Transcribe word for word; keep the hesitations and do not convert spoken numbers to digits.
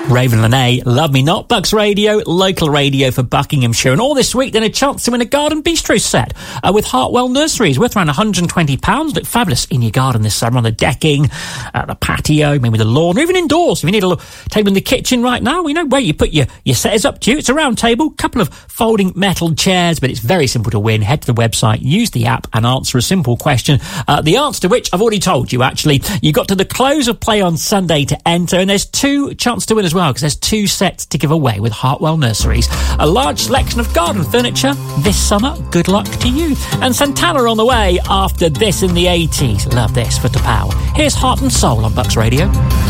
Raven Lene, Love Me Not, Bucks Radio, local radio for Buckinghamshire. And all this week, then a chance to win a garden bistro set uh, with Hartwell Nurseries, worth around one hundred twenty pounds. Look fabulous in your garden this summer, on the decking, uh, the patio, maybe the lawn, or even indoors. If you need a little table in the kitchen right now, we know where you put your, your set is up to you. It's a round table, couple of folding metal chairs, but it's very simple to win. Head to the website, use the app, and answer a simple question. Uh, the answer to which I've already told you, actually. You got to the close of play on Sunday to enter, and there's two chances to win as well, because there's two sets to give away with Hartwell Nurseries. A large selection of garden furniture this summer. Good luck to you. And Santana on the way after this in the eighties. Love this for Tapao. Here's Heart and Soul on Bucks Radio.